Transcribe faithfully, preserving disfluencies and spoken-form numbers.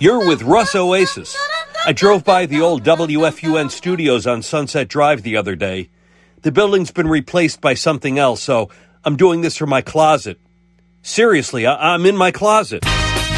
You're with Russ Oasis. I drove by the old W F U N studios on Sunset Drive the other day. The building's been replaced by something else, so I'm doing this from my closet. Seriously, I- I'm in my closet.